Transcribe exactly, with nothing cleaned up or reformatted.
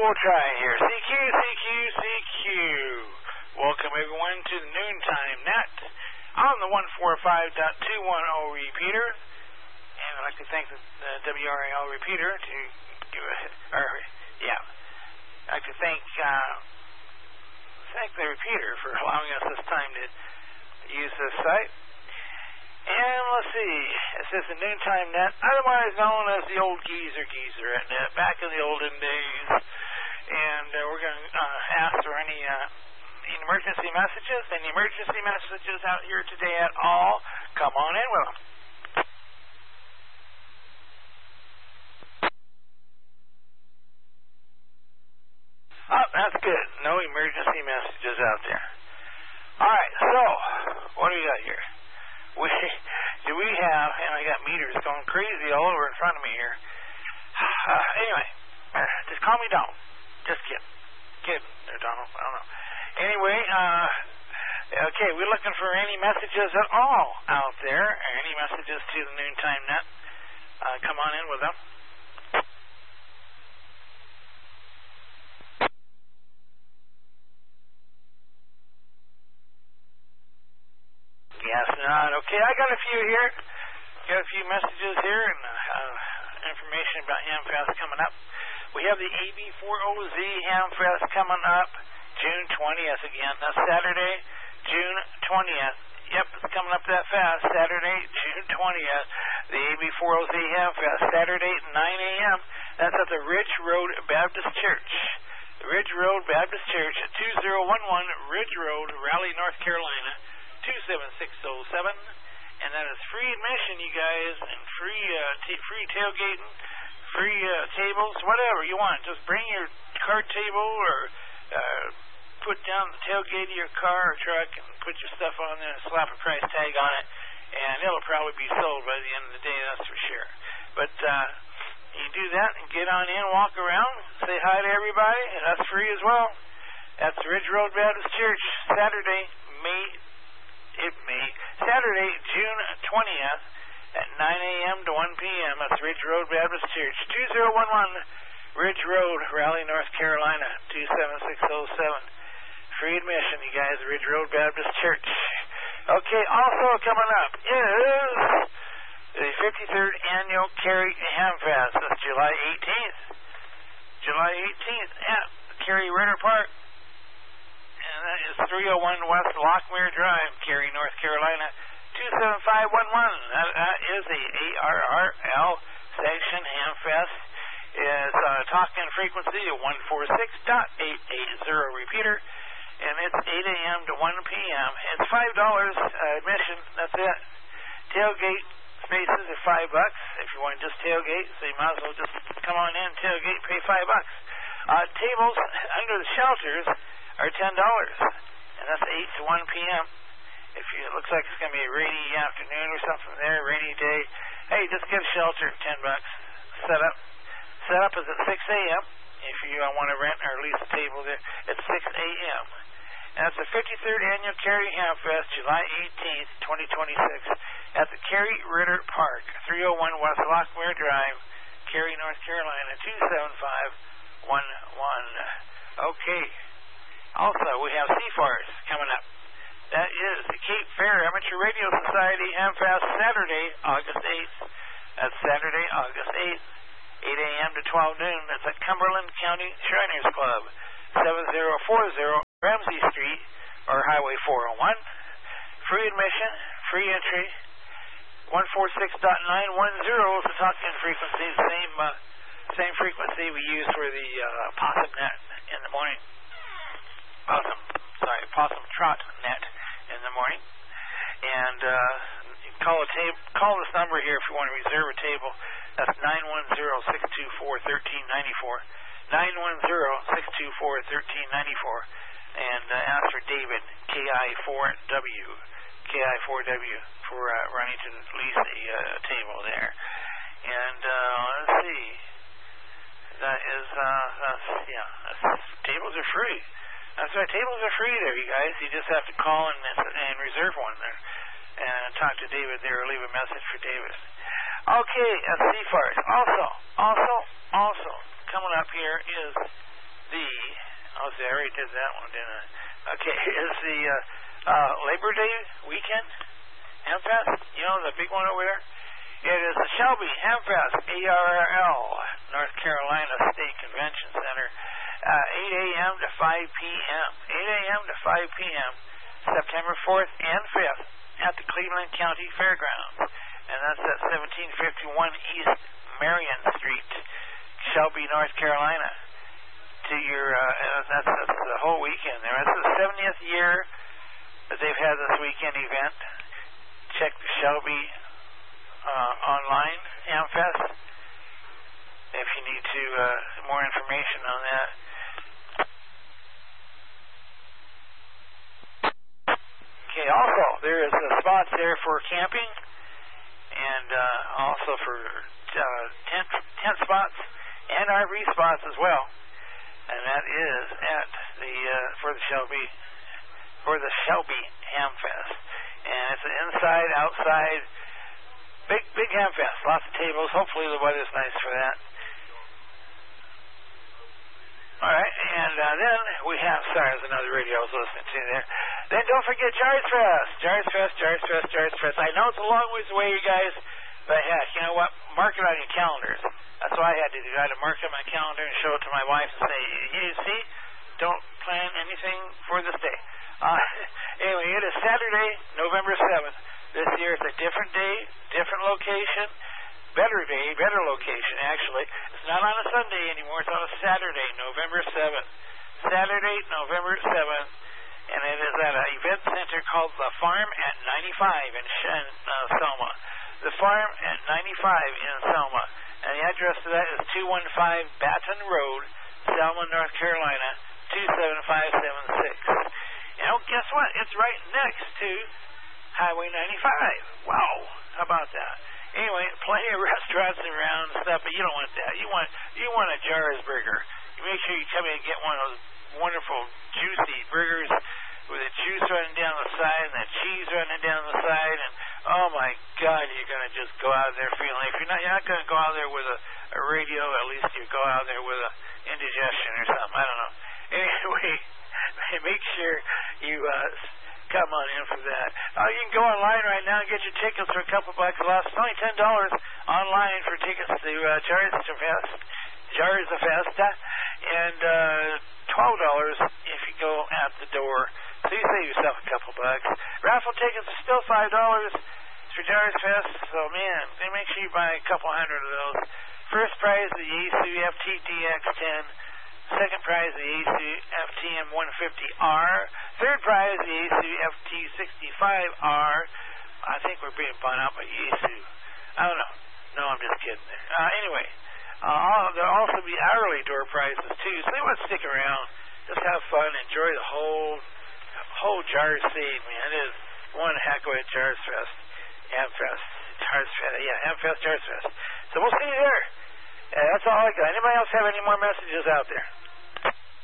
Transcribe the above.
we'll try here. C Q, C Q, C Q. Welcome everyone to the Noontime Net on the one forty-five point two ten repeater. And I'd like to thank the, the W R A L repeater to give a, or, yeah. I'd like to thank, uh, thank the repeater for allowing us this time to use this site. And let's see, it says the Noontime Net, otherwise known as the old geezer geezer at net, back in the olden days. And uh, we're going to uh, ask for any, uh, any emergency messages. Any emergency messages out here today at all? Come on in with them. Oh, that's good. No emergency messages out there. All right, so what do we got here? We do we have, and I got meters going crazy all over in front of me here. Uh, anyway, just call me Donald. Just kidding. Kidding there, Donald. I don't know. Anyway, uh, okay, we're looking for any messages at all out there, or any messages to the Noontime Net. Uh, come on in with them. Yes, not. Okay, I got a few here. Got a few messages here and uh, information about Hamfest coming up. We have the A B four O Z Hamfest coming up June twentieth again. That's Saturday, June twentieth. Yep, it's coming up that fast. Saturday, June twentieth. The A B four O Z Hamfest, Saturday at nine a m That's at the Ridge Road Baptist Church. The Ridge Road Baptist Church at two zero one one Ridge Road, Raleigh, North Carolina. two seven six oh seven, and that is free admission, you guys, and free uh, t- free tailgating, free uh, tables, whatever you want. Just bring your card table or uh, put down the tailgate of your car or truck and put your stuff on there and slap a price tag on it, and it'll probably be sold by the end of the day, that's for sure. But uh, you do that and get on in, walk around, say hi to everybody, and that's free as well. That's Ridge Road Baptist Church, Saturday, May It may Saturday, June twentieth at nine a m to one p m That's Ridge Road Baptist Church, two zero one one Ridge Road, Raleigh, North Carolina, two seven six oh seven. Free admission, you guys, Ridge Road Baptist Church. Okay, also coming up is the fifty-third Annual Cary Hamfest. That's July eighteenth. July eighteenth at Cary Ritter Park. And that is three oh one West Lockmere Drive, Cary, North Carolina, two seven five one one. That, that is a A R R L Section Hamfest. It's uh, talk-in frequency of one forty-six point eight eight zero repeater, and it's eight a m to one p m It's five dollars uh, admission. That's it. Tailgate spaces are five bucks if you want to just tailgate, so you might as well just come on in, tailgate, pay five bucks. Uh, tables under the shelters are ten dollars, and that's eight to one p m If you, it looks like it's going to be a rainy afternoon or something there, rainy day, hey, just get a shelter, ten bucks. Set up. Set up is at six a m If you uh, want to rent or lease a table there, it's six a m And that's the fifty-third Annual Cary Hamfest, July eighteenth, twenty twenty-six, at the Cary Ritter Park, three oh one West Lockmere Drive, Cary, North Carolina, two seven five one one. Okay. Also, we have C F A R S coming up. That is the Cape Fair Amateur Radio Society Hamfest, Saturday, August eighth. That's Saturday, August eighth, eight a m to twelve noon. That's at Cumberland County Shriners Club, seven oh four oh Ramsey Street, or Highway four oh one. Free admission, free entry. one forty-six point nine one zero is the talk-in frequency, same, uh, same frequency we use for the uh, Possum Net in the morning. Possum, sorry, Possum Trot Net in the morning. And uh, you can call a tab- call this number here if you want to reserve a table. That's nine one zero, six two four, one three nine four. nine one zero, six two four, one three nine four. And uh, ask for David, K I four W. K I four W for uh, running to lease a uh, table there. And uh, let's see. That is, uh, that's, yeah, that's, tables are free. That's right, tables are free there, you guys. You just have to call and, and reserve one there. And talk to David there or leave a message for David. Okay, at C F A R S. Also, also, also, coming up here is Oh, see, I already did that one, didn't I? Okay, is the uh, uh, Labor Day weekend Hamfest? You know, the big one over there? It is the Shelby Hamfest, A R L, North Carolina State Convention Center, uh, eight a.m. to five p.m. eight a.m. to five p.m. September fourth and fifth at the Cleveland County Fairgrounds. And that's at seventeen fifty-one East Marion Street, Shelby, North Carolina. To your, uh, that's, that's the whole weekend there. That's the seventieth year that they've had this weekend event. Check the Shelby uh, online, Hamfest, if you need to uh, more information on that. Okay, also, there is a spot there for camping and uh, also for uh, tent, tent spots and R V spots as well. And that is at the uh, for the Shelby for the Shelby Hamfest, and it's an inside, outside, big big Hamfest. Lots of tables. Hopefully the weather's nice for that. All right, and uh, then we have. Sorry, there's another radio I was listening to there. Then don't forget Jars Fest, Jars Fest, Jars Fest, Jars Fest. I know it's a long ways away, you guys, but heck, you know what? Mark it on your calendars. That's what I had to do. I had to mark it on my calendar and show it to my wife and say, you see, don't plan anything for this day. Uh, anyway, it is Saturday, November seventh. This year it's a different day, different location, better day, better location, actually. It's not on a Sunday anymore. It's on a Saturday, November seventh. Saturday, November seventh. And it is at an event center called The Farm at ninety-five in Shen, uh, Selma. The Farm at ninety-five in Selma. And the address to that is two one five Baton Road, Selma, North Carolina, two seven five seven six. And oh, guess what? It's right next to Highway ninety-five. Wow, how about that? Anyway, plenty of restaurants around and stuff, but you don't want that. You want you want a Jars burger. You make sure you come in and get one of those wonderful, juicy burgers with the juice running down the side and the cheese running down the side, and oh my God, you're gonna just go out there feeling. If you're not, you're not gonna go out there with a, a radio. At least you go out there with a indigestion or something. I don't know. Anyway, make sure you uh, come on in for that. Uh, you can go online right now and get your tickets for a couple bucks less. It's only ten dollars online for tickets to uh, Jars Fest, Jars Fest, and uh, twelve dollars if you go at the door. So you save yourself a couple bucks. Raffle tickets are still five dollars for Jars Fest. So man, they make sure you buy a couple hundred of those. First prize the Yaesu F T D X ten. Second prize the Yaesu F T M one fifty R. Third prize the Yaesu F T sixty-five R. I think we're being bought out by Yaesu. I don't know. No, I'm just kidding there. Uh, anyway, uh, there'll also be hourly door prizes too. So they want to stick around. Just have fun. Enjoy the whole whole Jars scene, man. It is one heck of a Jars Fest. Hamfest. Jars Fest. Yeah, Hamfest, Jars Fest. So we'll see you there. Uh, that's all I got. Anybody else have any more messages out there?